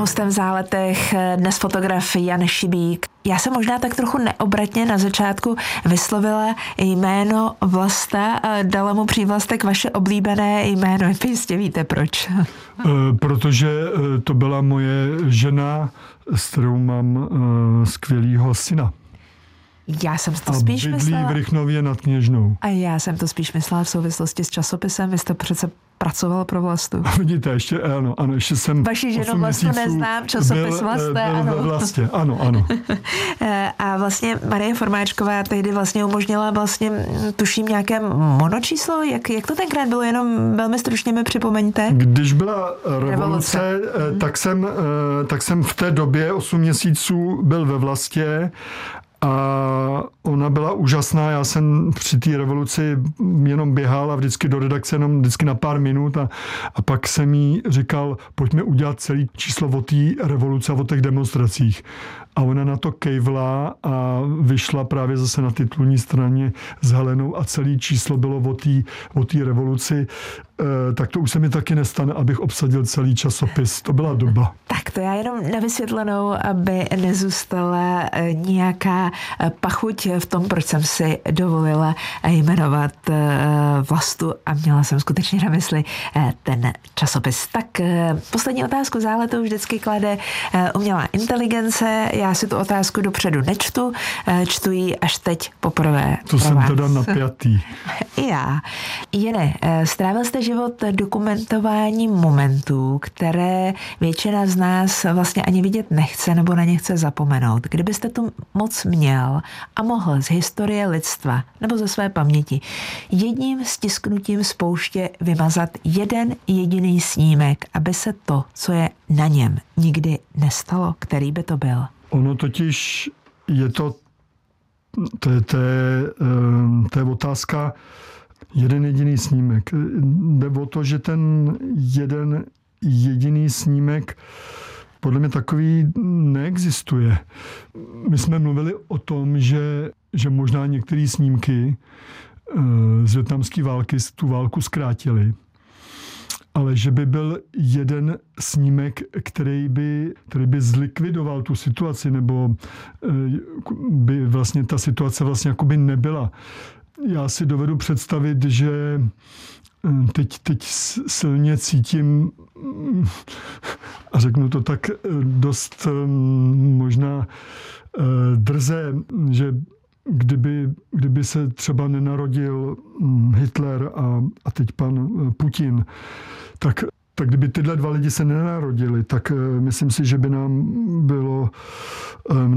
hostem v Záletech dnes fotograf Jan Šibík. Já jsem možná tak trochu neobratně na začátku vyslovila jméno Vlasta a dala mu přívlastek vaše oblíbené jméno. Jistě víte proč. Protože to byla moje žena, s kterou mám skvělýho syna. Já jsem to spíš myslela... v Rychnově nad Kněžnou. A já jsem to spíš myslela v souvislosti s časopisem. Vy jste přece pracoval pro Vlastu. Vidíte, ještě ještě jsem... Vaši ženu Vlastu neznám, časopis Vlasté, ano. Vlastně, ano. A vlastně Marie Formáčková tehdy vlastně umožnila vlastně, tuším, nějaké monočíslo? Jak to tenkrát bylo? Jenom velmi stručně mi připomeňte. Když byla revoluce. Tak jsem v té době 8 měsíců byl ve Vlastě a ona byla úžasná. Já jsem při té revoluci jenom běhal a vždycky do redakce jenom vždycky na pár minut a pak jsem jí říkal, pojďme udělat celý číslo o té revoluci a o těch demonstracích. A ona na to kejvla a vyšla právě zase na titulní straně s Helenou a celý číslo bylo o té revoluci. Tak to už se mi taky nestane, abych obsadil celý časopis. To byla doba. Tak to já jenom na vysvětlenou, aby nezůstala nějaká pachuť v tom, proč jsem si dovolila jmenovat Vlastu a měla jsem skutečně na mysli ten časopis. Tak poslední otázku Záletou vždycky klade umělá inteligence. Já si tu otázku dopředu nečtu, čtu ji až teď poprvé. To jsem teda napjatý. Já. Jene, strávil jste život dokumentováním momentů, které většina z nás vlastně ani vidět nechce nebo na ně chce zapomenout. Kdybyste tu moc měl a mohl z historie lidstva nebo ze své paměti jedním stisknutím spouště vymazat jeden jediný snímek, aby se to, co je na něm, nikdy nestalo, který by to byl? Ono totiž je to je otázka jeden jediný snímek. Jde o to, že ten jeden jediný snímek podle mě takový neexistuje. My jsme mluvili o tom, že možná některé snímky z vietnamské války tu válku zkrátily, ale že by byl jeden snímek, který by zlikvidoval tu situaci, nebo by vlastně ta situace vlastně jakoby nebyla. Já si dovedu představit, že teď silně cítím, a řeknu to tak dost možná drze, že kdyby se třeba nenarodil Hitler a teď pan Putin, tak kdyby tyhle dva lidi se nenarodili, tak myslím si, že by nám bylo